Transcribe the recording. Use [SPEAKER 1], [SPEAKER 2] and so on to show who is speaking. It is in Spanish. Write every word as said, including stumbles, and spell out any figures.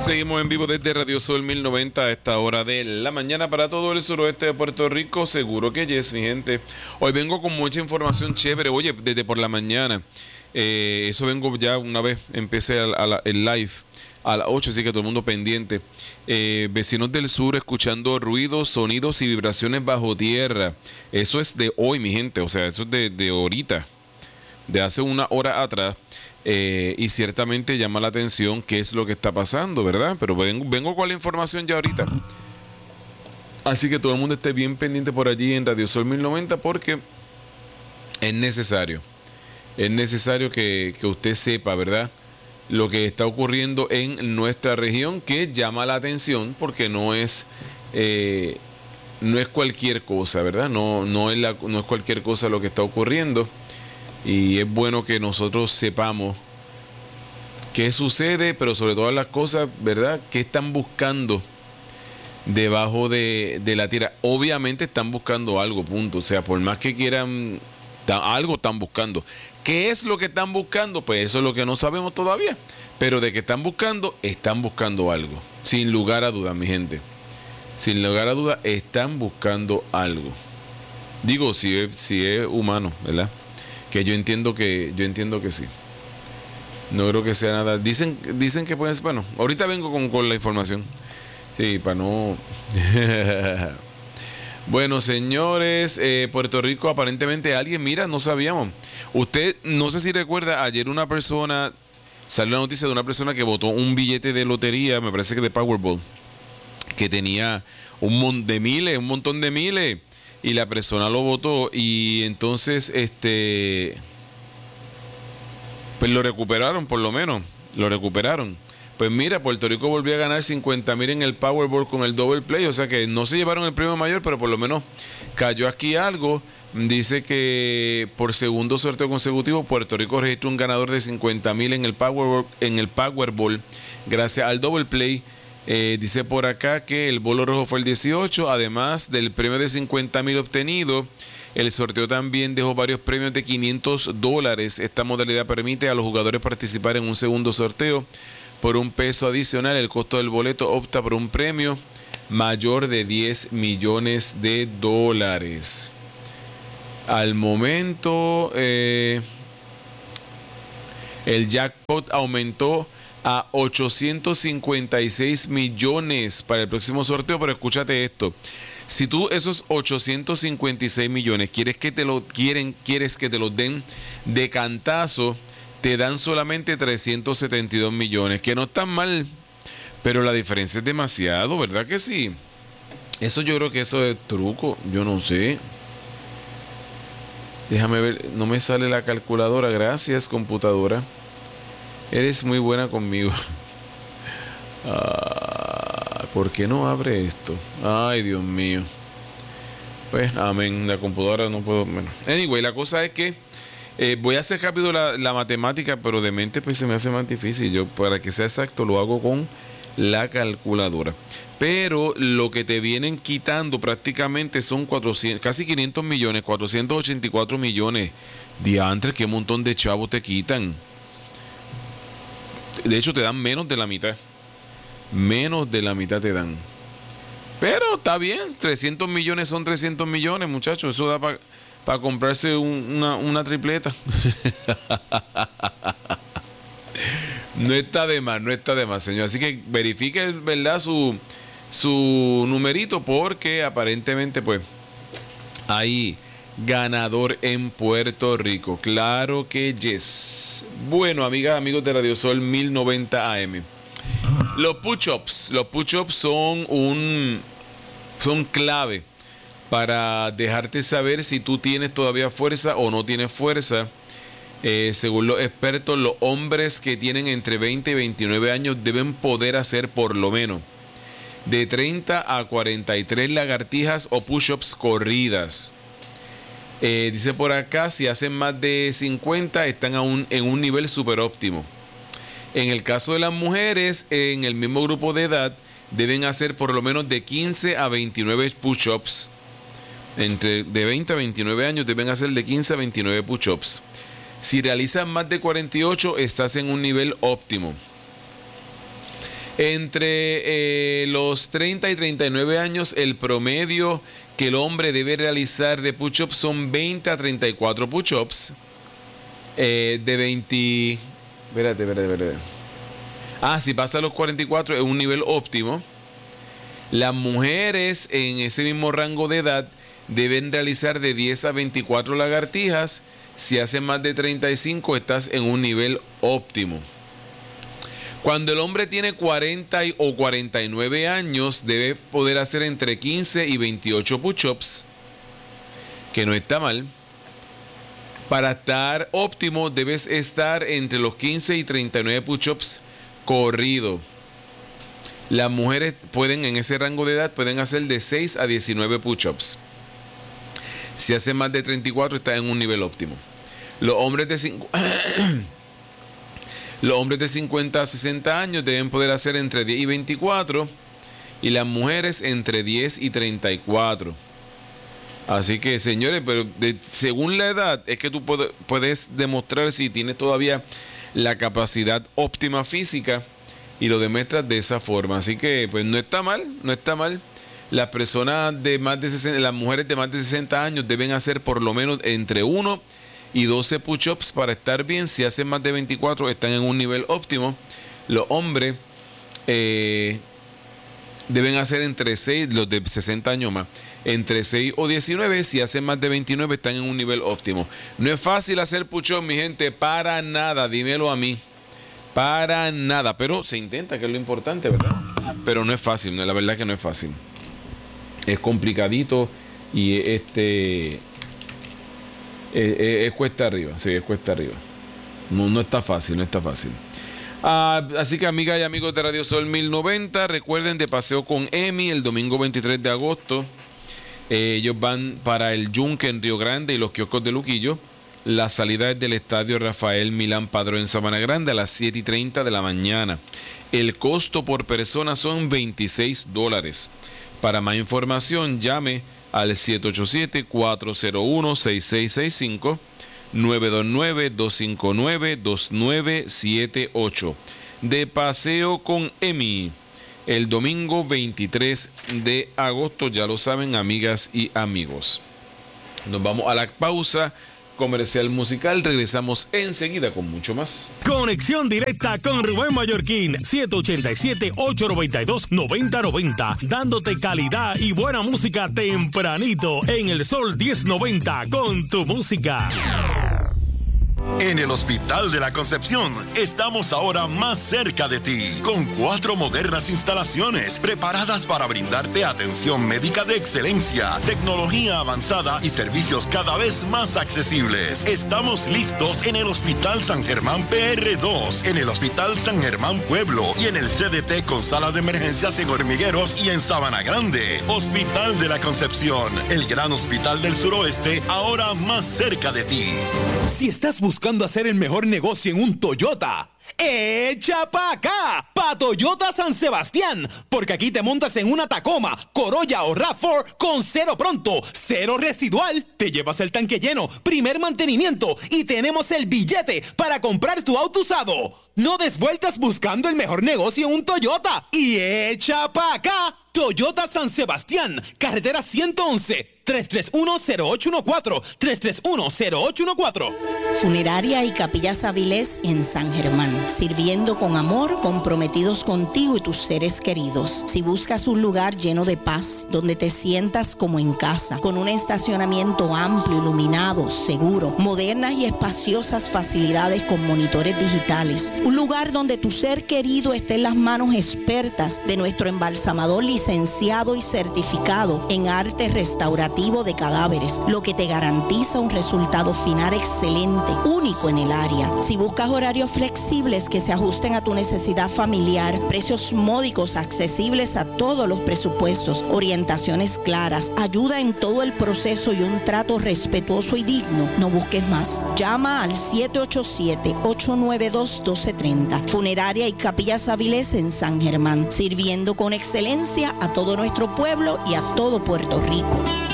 [SPEAKER 1] Seguimos en vivo desde Radio Sol mil noventa a esta hora de la mañana para todo el suroeste de Puerto Rico. Seguro que yes, mi gente. Hoy vengo con mucha información chévere. Oye, desde por la mañana. Eh, eso vengo ya una vez. Empecé a, a la, el live a las ocho, así que todo el mundo pendiente. Eh, vecinos del sur escuchando ruidos, sonidos y vibraciones bajo tierra. Eso es de hoy, mi gente. O sea, eso es de, de ahorita. De hace una hora atrás. Eh, y ciertamente llama la atención qué es lo que está pasando, ¿verdad? Pero vengo, vengo con la información ya ahorita. Así que todo el mundo esté bien pendiente por allí en Radio Sol mil noventa porque es necesario. Es necesario que, que usted sepa, ¿verdad? Lo que está ocurriendo en nuestra región, que llama la atención porque no es, eh, no es cualquier cosa, ¿verdad? No, no, es la, no es cualquier cosa lo que está ocurriendo. Y es bueno que nosotros sepamos qué sucede, pero sobre todas las cosas, ¿verdad? ¿Qué están buscando debajo de, de la tierra? Obviamente están buscando algo, punto. O sea, por más que quieran, algo están buscando. ¿Qué es lo que están buscando? Pues eso es lo que no sabemos todavía. Pero de que están buscando, están buscando algo. Sin lugar a dudas, mi gente. Sin lugar a dudas, están buscando algo. Digo, si es, si es humano, ¿verdad? Que yo entiendo que yo entiendo que sí. No creo que sea nada. Dicen, dicen que pueden. Bueno, ahorita vengo con, con la información. Sí, para no. Bueno, señores, eh, Puerto Rico aparentemente alguien, mira, no sabíamos. Usted, no sé si recuerda, ayer una persona, salió la noticia de una persona que votó un billete de lotería, me parece que de Powerball, que tenía un montón de miles, un montón de miles. Y la persona lo votó y entonces este pues lo recuperaron, por lo menos lo recuperaron. Pues mira, Puerto Rico volvió a ganar cincuenta mil en el Powerball con el Double Play, o sea que no se llevaron el premio mayor, pero por lo menos cayó aquí algo. Dice que por segundo sorteo consecutivo Puerto Rico registró un ganador de cincuenta mil en el Powerball, en el Powerball gracias al Double Play. Eh, dice por acá que el bolo rojo fue el dieciocho, además del premio de cincuenta mil obtenido. El sorteo también dejó varios premios de quinientos dólares. Esta modalidad permite a los jugadores participar en un segundo sorteo por un peso adicional. El costo del boleto opta por un premio mayor de diez millones de dólares. Al momento, eh, el jackpot aumentó a ochocientos cincuenta y seis millones para el próximo sorteo, pero escúchate esto. Si tú esos ochocientos cincuenta y seis millones quieres que te lo quieren, quieres que te los den de cantazo, te dan solamente trescientos setenta y dos millones, que no están mal, pero la diferencia es demasiado, ¿verdad que sí? Eso yo creo que eso es truco, yo no sé. Déjame ver, no me sale la calculadora, gracias computadora. Eres muy buena conmigo. Ah, ¿por qué no abre esto? Ay, Dios mío. Pues, amén. La computadora no puedo. Bueno, anyway, la cosa es que eh, voy a hacer rápido la, la matemática, pero de mente pues se me hace más difícil. Yo, para que sea exacto, lo hago con la calculadora. Pero lo que te vienen quitando prácticamente son cuatrocientos, casi quinientos millones, cuatrocientos ochenta y cuatro millones. Diantre, qué montón de chavos te quitan. De hecho, te dan menos de la mitad. Menos de la mitad te dan. Pero está bien. trescientos millones son trescientos millones, muchachos. Eso da para pa comprarse un, una, una tripleta. No está de más, no está de más, señor. Así que verifique, ¿verdad? Su, su numerito, porque aparentemente, pues, hay ganador en Puerto Rico. Claro que yes. Bueno, amigas, amigos de Radio Sol mil noventa A M. Los push-ups. Los push-ups son un son clave para dejarte saber si tú tienes todavía fuerza o no tienes fuerza. Eh, según los expertos, los hombres que tienen entre veinte y veintinueve años deben poder hacer por lo menos de treinta a cuarenta y tres lagartijas o push-ups corridas. Eh, dice por acá, si hacen más de cincuenta, están a un, en un nivel super óptimo. En el caso de las mujeres, en el mismo grupo de edad, deben hacer por lo menos de quince a veintinueve push-ups. Entre de veinte a veintinueve años deben hacer de quince a veintinueve push-ups. Si realizan más de cuarenta y ocho, estás en un nivel óptimo. Entre eh, los treinta y treinta y nueve años, el promedio que el hombre debe realizar de push-ups son veinte a treinta y cuatro push-ups. Eh, de veinte... Espérate, espérate, espérate. Ah, si pasa a los cuarenta y cuatro es un nivel óptimo. Las mujeres en ese mismo rango de edad deben realizar de diez a veinticuatro lagartijas. Si hacen más de treinta y cinco, estás en un nivel óptimo. Cuando el hombre tiene cuarenta o cuarenta y nueve años, debe poder hacer entre quince y veintiocho push-ups, que no está mal. Para estar óptimo, debes estar entre los quince y treinta y nueve push-ups corrido. Las mujeres pueden, en ese rango de edad, pueden hacer de seis a diecinueve push-ups. Si hace más de treinta y cuatro, está en un nivel óptimo. Los hombres de cincuenta, los hombres de cincuenta a sesenta años deben poder hacer entre diez y veinticuatro. Y las mujeres entre diez y treinta y cuatro. Así que, señores, pero de, según la edad, es que tú puede, puedes demostrar si tienes todavía la capacidad óptima física. Y lo demuestras de esa forma. Así que, pues no está mal, no está mal. Las personas de más de sesenta, las mujeres de más de sesenta años deben hacer por lo menos entre uno y doce push-ups para estar bien. Si hacen más de veinticuatro, están en un nivel óptimo. Los hombres eh, deben hacer entre seis, los de sesenta años más, entre seis o diecinueve. Si hacen más de veintinueve, están en un nivel óptimo. No es fácil hacer push-ups, mi gente, para nada, dímelo a mí. Para nada, pero se intenta, que es lo importante, ¿verdad? Pero no es fácil, la verdad que no es fácil. Es complicadito y este es, es, es cuesta arriba, sí, es cuesta arriba. No, no está fácil, no está fácil. Ah, así que, amigas y amigos de Radio Sol mil noventa, recuerden de Paseo con Emi el domingo veintitrés de agosto. Eh, ellos van para el Yunque en Río Grande y los kioscos de Luquillo. La salida es del estadio Rafael Milán Padrón en Sabana Grande a las siete y treinta de la mañana. El costo por persona son veintiséis dólares. Para más información, llame al siete ocho siete, cuatro cero uno, seis seis seis cinco, nueve dos nueve, dos cinco nueve, dos nueve siete ocho. De Paseo con Emi, el domingo veintitrés de agosto, ya lo saben, amigas y amigos. Nos vamos a la pausa comercial musical, regresamos enseguida con mucho más.
[SPEAKER 2] Conexión directa con Rubén Mallorquín, siete ocho siete, ocho nueve dos, nueve cero nueve cero, dándote calidad y buena música tempranito en el Sol diez noventa con tu música.
[SPEAKER 3] En el Hospital de la Concepción estamos ahora más cerca de ti, con cuatro modernas instalaciones preparadas para brindarte atención médica de excelencia, tecnología avanzada y servicios cada vez más accesibles. Estamos listos en el Hospital San Germán P R dos, en el Hospital San Germán Pueblo y en el C D T con sala de emergencias en Hormigueros y en Sabana Grande. Hospital de la Concepción, el gran hospital del suroeste, ahora más cerca de ti.
[SPEAKER 4] Si estás buscando hacer el mejor negocio en un Toyota, ¡echa pa' acá! Pa' Toyota San Sebastián, porque aquí te montas en una Tacoma, Corolla o RAV cuatro con cero pronto, cero residual, te llevas el tanque lleno, primer mantenimiento y tenemos el billete para comprar tu auto usado. No des vueltas buscando el mejor negocio en un Toyota y echa pa' acá. Toyota San Sebastián, carretera ciento once, tres tres uno, cero ocho uno cuatro, tres tres uno, cero ocho uno cuatro.
[SPEAKER 5] Funeraria y Capillas Avilés en San Germán, sirviendo con amor, comprometidos contigo y tus seres queridos. Si buscas un lugar lleno de paz, donde te sientas como en casa, con un estacionamiento amplio, iluminado, seguro, modernas y espaciosas facilidades con monitores digitales, un lugar donde tu ser querido esté en las manos expertas de nuestro embalsamador licenciado y certificado en arte restaurativo de cadáveres, lo que te garantiza un resultado final excelente, único en el área. Si buscas horarios flexibles que se ajusten a tu necesidad familiar, precios módicos accesibles a todos los presupuestos, orientaciones claras, ayuda en todo el proceso y un trato respetuoso y digno, no busques más. Llama al siete ocho siete, ocho nueve dos, uno dos tres cero. Funeraria y Capillas Avilés en San Germán, sirviendo con excelencia a todo nuestro pueblo y a todo Puerto Rico.